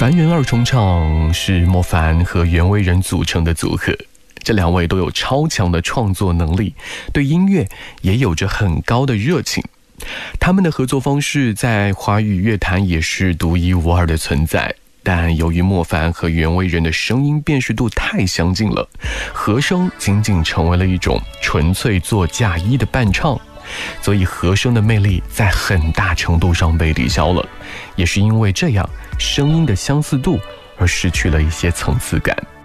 凡人二重唱是莫凡和袁惟仁组成的组合，这两位都有超强的创作能力，对音乐也有着很高的热情。他们的合作方式在华语乐坛也是独一无二的存在，但由于莫凡和袁惟仁的声音辨识度太相近了，和声仅仅成为了一种纯粹做嫁衣的伴唱，所以和声的魅力在很大程度上被抵消了，也是因为这样，声音的相似度而失去了一些层次感。